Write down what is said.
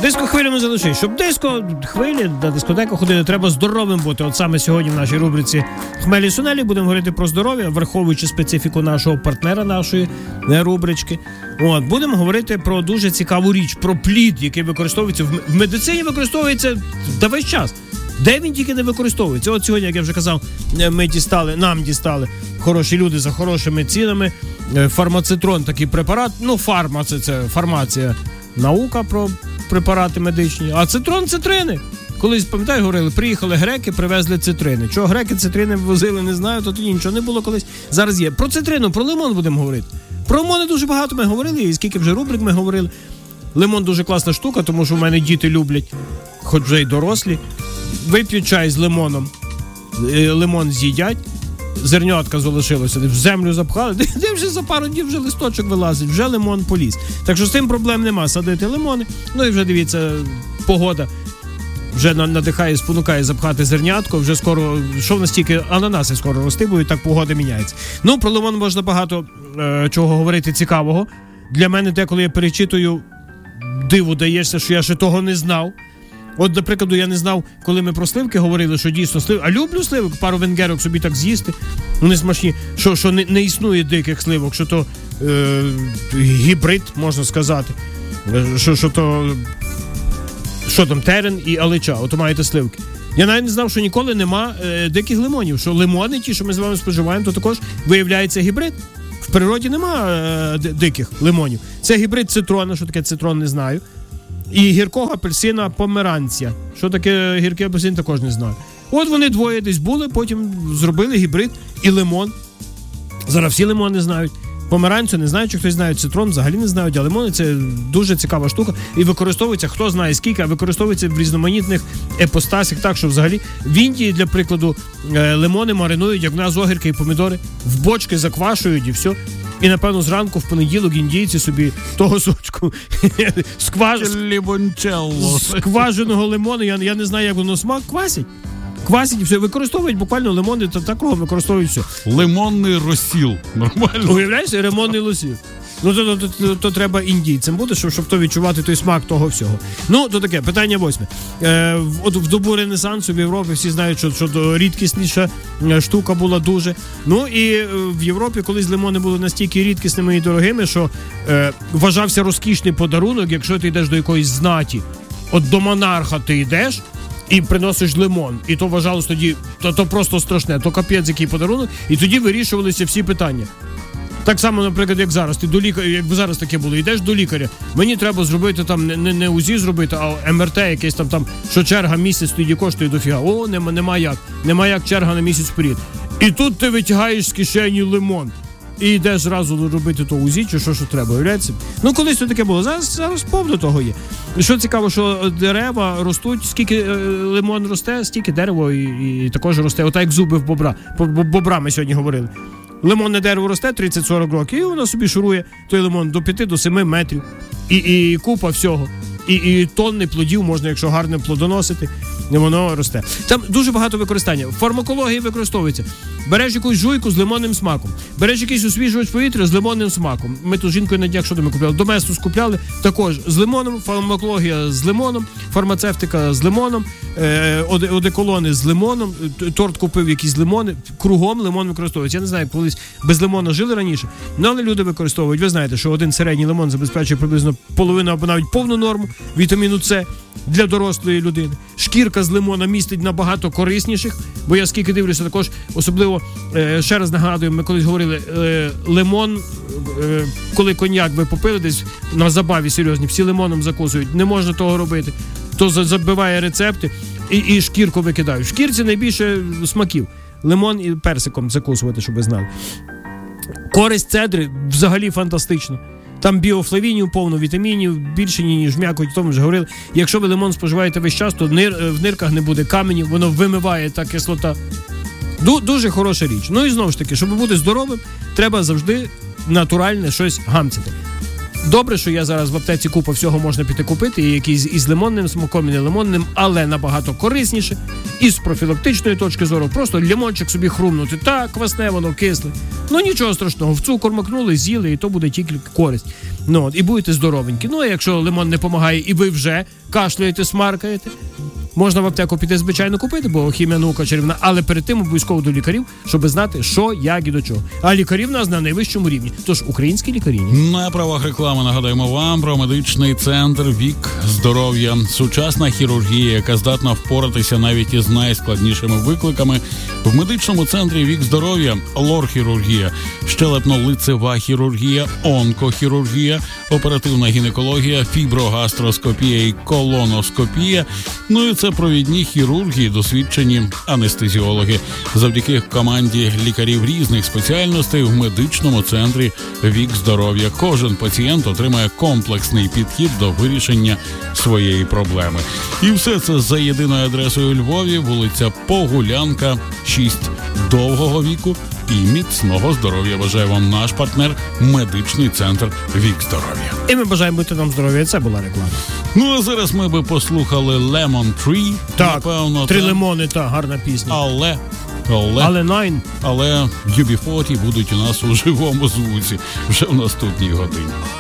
Диско-хвилю не залиши. Щоб диско-хвилі на дискотеку ходили, треба здоровим бути. От саме сьогодні в нашій рубриці «Хмелі Сунелі» будемо говорити про здоров'я, враховуючи специфіку нашого партнера, нашої рубрички. От, будемо говорити про дуже цікаву річ, про плід, який використовується в медицині, використовується та весь час. Де він тільки не використовується. От сьогодні, як я вже казав, нам дістали хороші люди за хорошими цінами. Фармацитрон, такий препарат. Ну, це фармація, наука про препарати медичні. А цитрон – цитрини. Колись, пам'ятаю, говорили, приїхали греки, привезли цитрини. Чого греки цитрини возили, не знаю, то тоді нічого не було колись. Зараз є. Про цитрину, про лимон будемо говорити. Про лимони дуже багато ми говорили, і скільки вже рубрик ми говорили. Лимон дуже класна штука, тому що в мене діти люблять, хоч вже й дорослі. Вип'ють чай з лимоном, лимон з'їдять, зернятка залишилося, в землю запхали, де вже за пару днів вже листочок вилазить, вже лимон поліз. Так що з тим проблем нема, садити лимони. Ну і вже дивіться, погода вже надихає, спонукає запхати зернятко, вже скоро, що в нас тільки ананаси скоро рости будуть, так погода міняється. Ну, про лимон можна багато чого говорити цікавого. Для мене деколи я перечитую, диву даєшся, що я ще того не знав. От, до прикладу, я не знав, коли ми про сливки говорили, що дійсно сливки, а люблю сливок, пару венгерок собі так з'їсти, вони смачні, що не існує диких сливок, що то гібрид, можна сказати, що там, терен і алича, ото маєте сливки. Я навіть не знав, що ніколи нема диких лимонів, що лимони, ті, що ми з вами споживаємо, то також виявляється гібрид. В природі нема диких лимонів. Це гібрид цитрона, що таке цитрон, не знаю. І гіркого апельсина померанця. Що таке гіркий апельсин, також не знаю. От вони двоє десь були, потім зробили гібрид і лимон. Зараз всі лимони знають. Померанцю не знаю, чи хтось знає, цитрон взагалі не знають, а лимони – це дуже цікава штука. І використовується, хто знає скільки, а використовується в різноманітних епостасях. Так, що взагалі в Індії, для прикладу, лимони маринують, як в нас огірки і помідори, в бочки заквашують і все. І, напевно, зранку в понеділок індійці собі того сочку скваженого лимону, я не знаю, як воно смак, квасять і все, використовують буквально лимони, такого використовують все. Лимонний розсіл, нормально. Уявляєш, лимонний розсіл. Ну, то треба індійцям бути, щоб то відчувати той смак того всього. Ну, то таке, питання 8. От в добу Ренесансу в Європі всі знають, що рідкісніша штука була дуже. Ну, і в Європі колись лимони були настільки рідкісними і дорогими, що вважався розкішний подарунок, якщо ти йдеш до якоїсь знаті. От до монарха ти йдеш і приносиш лимон. І то вважалось тоді, то просто страшне, то капець який подарунок. І тоді вирішувалися всі питання. Так само, наприклад, як зараз. Ти до лікаря, як зараз таке було, йдеш до лікаря. Мені треба зробити там не УЗІ зробити, а МРТ якесь там, що черга місяць тоді коштує дофіга. О, нема як черга на місяць вперед. І тут ти витягаєш з кишені лимон. І йдеш зразу робити то УЗІ, чи що треба, уявляється? Ну, колись то таке було. Зараз повно того є. І що цікаво, що дерева ростуть, скільки лимон росте, стільки дерево і також росте. Отак як зуби в бобра. Бобра ми сьогодні говорили. Лимонне дерево росте 30-40 років, і воно собі шурує той лимон до 5 до 7 метрів. І купа всього. І тонни плодів можна, якщо гарно плодоносити, воно росте. Там дуже багато використання. В фармакології використовується. Береш якусь жуйку з лимонним смаком. Береш якийсь освіжувач повітря з лимонним смаком. Ми тут з жінкою на днях, що ми купляли? Доместос купляли також з лимоном, фармакологія з лимоном, фармацевтика з лимоном, одеколони з лимоном, торт купив якісь лимони, кругом лимон використовується. Я не знаю, колись без лимона жили раніше, але люди використовують. Ви знаєте, що один середній лимон забезпечує приблизно половину або навіть повну норму вітаміну С для дорослої людини. Шкірка з лимона містить набагато корисніших, бо я скільки дивлюся також, особливо, ще раз нагадую, ми колись говорили, лимон, коли коньяк ви попили десь на забаві серйозні, всі лимоном закусують, не можна того робити, то забиває рецепти і шкірку викидають. В шкірці найбільше смаків. Лимон і персиком закусувати, щоб ви знали. Користь цедри взагалі фантастична. Там біофлавінів повно, вітамінів, більше, ніж м'якоть, тому вже говорили. Якщо ви лимон споживаєте весь час, то в нирках не буде каменів, воно вимиває та кислота. Дуже хороша річ. Ну і знову ж таки, щоб бути здоровим, треба завжди натуральне щось гамцяти. Добре, що я зараз в аптеці купа всього можна піти купити, і якийсь із лимонним смаком, і не лимонним, але набагато корисніше. І з профілактичної точки зору, просто лимончик собі хрумнути. Так, квасне, воно кисле. Ну нічого страшного, в цукор макнули, з'їли, і то буде тільки користь. Ну, от, і будете здоровенькі. Ну, а якщо лимон не допомагає і ви вже кашляєте, смаркаєте, можна в аптеку піти, звичайно, купити, бо хімія наука чарівна, але перед тим обов'язково до лікарів, щоб знати, що, як і до чого. А лікарі в нас на найвищому рівні. Тож українські лікарі. На правах реклами нагадаємо вам про медичний центр «Вік здоров'я». Сучасна хірургія, яка здатна впоратися навіть із найскладнішими викликами. В медичному центрі «Вік здоров'я» лор-хірургія, щелепно-лицева хірургія, онкохірургія, оперативна гінекологія, фіброгастроскопія і колоноскопія. Ну і це провідні хірурги, досвідчені анестезіологи. Завдяки команді лікарів різних спеціальностей в медичному центрі «Вік здоров'я» кожен пацієнт отримає комплексний підхід до вирішення своєї проблеми. І все це за єдиною адресою у Львові, вулиця Погулянка, 6. Довгого віку і міцного здоров'я бажає вам наш партнер медичний центр «Вік здоров'я». І ми бажаємо бути нам здоров'я. Це була реклама. Ну а зараз ми би послухали Lemon Tree. Так, напевно, 3 лимони, та гарна пісня. Але UB40 будуть у нас у живому звуці вже в наступній годині.